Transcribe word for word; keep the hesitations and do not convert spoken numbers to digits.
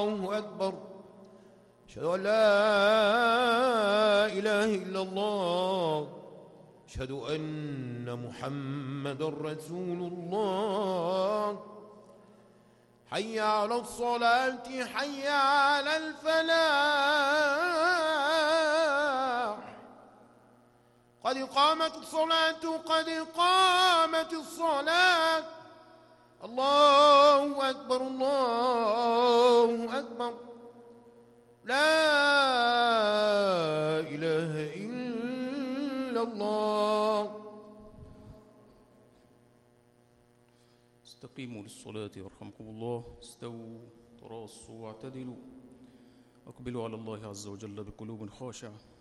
الله أكبر. أشهد أن لا إله إلا الله. أشهد أن محمد رسول الله. حي على الصلاة، حي على الفلاح. قد قامت الصلاة، قد قامت الصلاة. الله أكبر، الله أكبر. لا إله إلا الله. استقيموا للصلاة يرحمكم الله. استووا تراصوا واعتدلوا. أقبلوا على الله عز وجل بقلوب خاشعة.